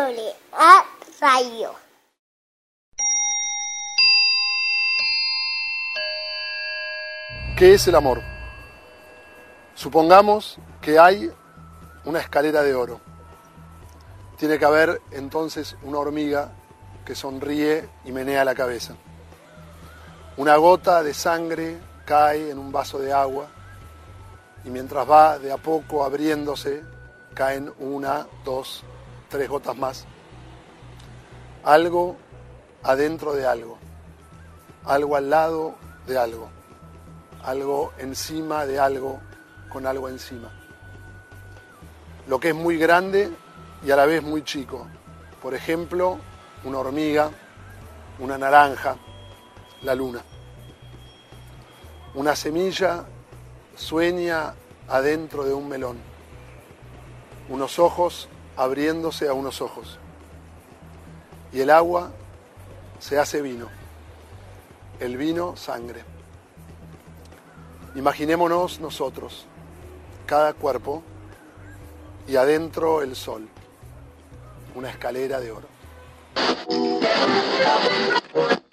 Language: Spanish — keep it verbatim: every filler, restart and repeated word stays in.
doble A Radio. ¿Qué es el amor? Supongamos que hay una escalera de oro. Tiene que haber entonces una hormiga que sonríe y menea la cabeza. Una gota de sangre cae en un vaso de agua y mientras va de a poco abriéndose, caen una, dos, tres gotas más. Algo adentro de algo, algo al lado de algo, algo encima de algo con algo encima. Lo que es muy grande y a la vez muy chico. Por ejemplo, una hormiga, una naranja, la luna. Una semilla sueña adentro de un melón. Unos ojos abriéndose a unos ojos. Y el agua se hace vino. El vino, sangre. Imaginémonos nosotros, cada cuerpo, y adentro el sol, una escalera de oro.